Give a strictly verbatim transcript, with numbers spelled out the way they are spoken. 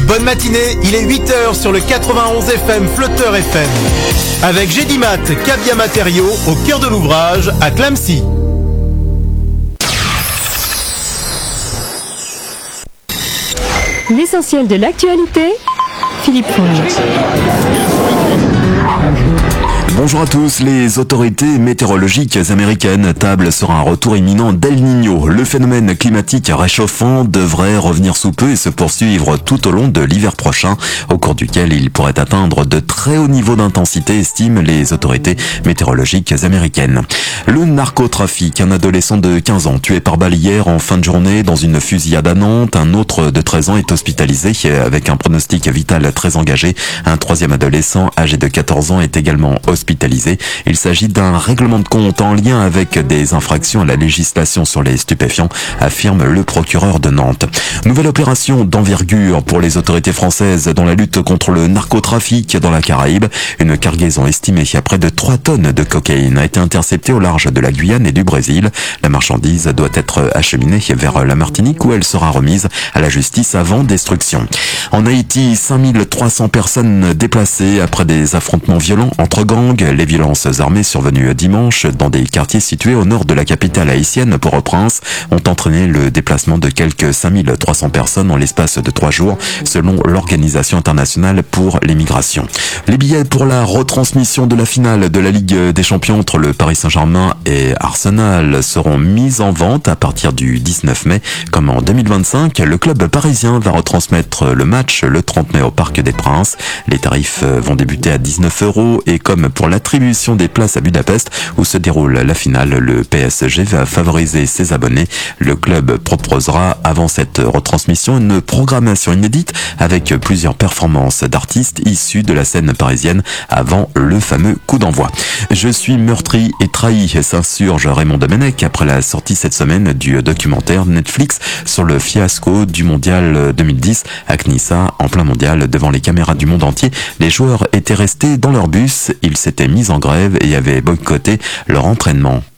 bonne matinée, il est huit heures sur le quatre-vingt-onze F M Flotteur F M. Avec Gédimat, Cabia Matériaux, au cœur de l'ouvrage, à Clamecy. L'essentiel de l'actualité, Philippe Fonge. Bonjour à tous, les autorités météorologiques américaines tablent sur un retour imminent d'El Niño. Le phénomène climatique réchauffant devrait revenir sous peu et se poursuivre tout au long de l'hiver prochain, au cours duquel il pourrait atteindre de très hauts niveaux d'intensité, estiment les autorités météorologiques américaines. Le narcotrafic, un adolescent de quinze ans tué par balle hier en fin de journée dans une fusillade à Nantes. Un autre de treize ans est hospitalisé avec un pronostic vital très engagé. Un troisième adolescent âgé de quatorze ans est également hospitalisé. Il s'agit d'un règlement de compte en lien avec des infractions à la législation sur les stupéfiants, affirme le procureur de Nantes. Nouvelle opération d'envergure pour les autorités françaises dans la lutte contre le narcotrafic dans la Caraïbe. Une cargaison estimée à près de trois tonnes de cocaïne a été interceptée au large de la Guyane et du Brésil. La marchandise doit être acheminée vers la Martinique où elle sera remise à la justice avant destruction. En Haïti, cinq mille trois cents personnes déplacées après des affrontements violents entre gangs. Les violences armées survenues dimanche dans des quartiers situés au nord de la capitale haïtienne, Port-au-Prince, ont entraîné le déplacement de quelques cinq mille trois cents personnes en l'espace de trois jours, selon l'Organisation internationale pour les migrations. Les billets pour la retransmission de la finale de la Ligue des Champions entre le Paris Saint-Germain et Arsenal seront mis en vente à partir du dix-neuf mai. Comme en deux mille vingt-cinq, le club parisien va retransmettre le match le trente mai au Parc des Princes. Les tarifs vont débuter à dix-neuf euros et comme pour l'attribution des places à Budapest où se déroule la finale, le P S G va favoriser ses abonnés. Le club proposera avant cette retransmission une programmation inédite avec plusieurs performances d'artistes issus de la scène parisienne avant le fameux coup d'envoi. Je suis meurtri et trahi, s'insurge Raymond Domenech après la sortie cette semaine du documentaire Netflix sur le fiasco du mondial deux mille dix à Knissa. En plein mondial, devant les caméras du monde entier, les joueurs étaient restés dans leur bus. Ils s'étaient mis en grève et avaient boycotté leur entraînement.